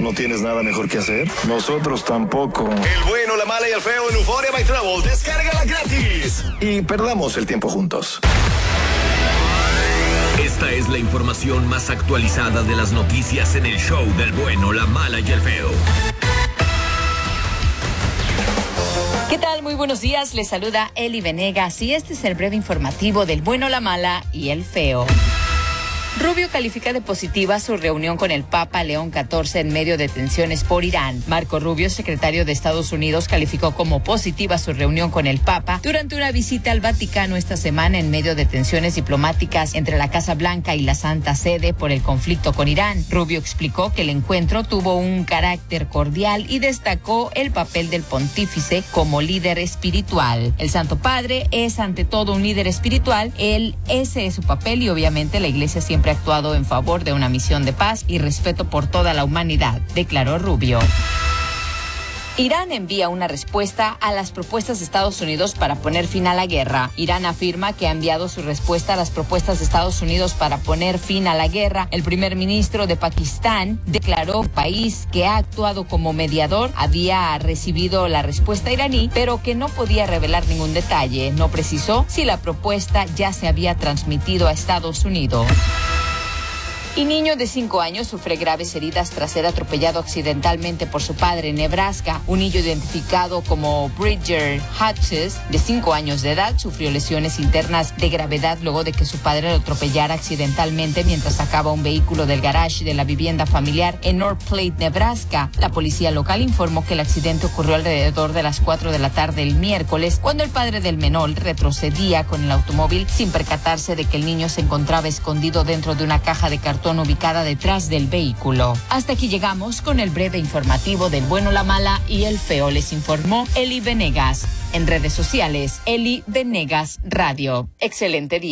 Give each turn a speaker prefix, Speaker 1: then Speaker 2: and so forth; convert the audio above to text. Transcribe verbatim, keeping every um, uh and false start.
Speaker 1: ¿No tienes nada mejor que hacer? Nosotros tampoco.
Speaker 2: El bueno, la mala y el feo en Euphoria by Travel. Descárgala gratis.
Speaker 1: Y perdamos el tiempo juntos.
Speaker 3: Esta es la información más actualizada de las noticias en el show del bueno, la mala y el feo.
Speaker 4: ¿Qué tal? Muy buenos días. Les saluda Eli Venegas y este es el breve informativo del bueno, la mala y el feo. Rubio califica de positiva su reunión con el Papa León catorce en medio de tensiones por Irán. Marco Rubio, secretario de Estados Unidos, calificó como positiva su reunión con el Papa durante una visita al Vaticano esta semana en medio de tensiones diplomáticas entre la Casa Blanca y la Santa Sede por el conflicto con Irán. Rubio explicó que el encuentro tuvo un carácter cordial y destacó el papel del pontífice como líder espiritual. El Santo Padre es ante todo un líder espiritual, él ese es su papel y obviamente la Iglesia siempre ha actuado en favor de una misión de paz y respeto por toda la humanidad, declaró Rubio. Irán envía una respuesta a las propuestas de Estados Unidos para poner fin a la guerra. Irán afirma que ha enviado su respuesta a las propuestas de Estados Unidos para poner fin a la guerra. El primer ministro de Pakistán declaró que el país que ha actuado como mediador había recibido la respuesta iraní, pero que no podía revelar ningún detalle. No precisó si la propuesta ya se había transmitido a Estados Unidos. Y niño de cinco años sufre graves heridas tras ser atropellado accidentalmente por su padre en Nebraska. Un niño identificado como Bridger Hutches, de cinco años de edad, sufrió lesiones internas de gravedad luego de que su padre lo atropellara accidentalmente mientras sacaba un vehículo del garage de la vivienda familiar en North Platte, Nebraska. La policía local informó que el accidente ocurrió alrededor de las cuatro de la tarde el miércoles, cuando el padre del menor retrocedía con el automóvil sin percatarse de que el niño se encontraba escondido dentro de una caja de cartón ubicada detrás del vehículo. Hasta aquí llegamos con el breve informativo del bueno, la mala y el feo. Les informó Eli Venegas. En redes sociales, Eli Venegas Radio. Excelente día.